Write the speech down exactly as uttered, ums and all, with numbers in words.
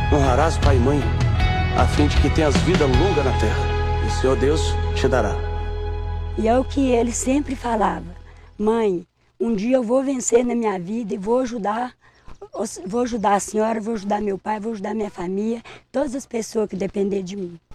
Honrarás pai e mãe, a fim de que tenhas vida longa na terra, e o Senhor Deus te dará. E é o que ele sempre falava: mãe, um dia eu vou vencer na minha vida e vou ajudar, vou ajudar a senhora, vou ajudar meu pai, vou ajudar minha família, todas as pessoas que dependem de mim.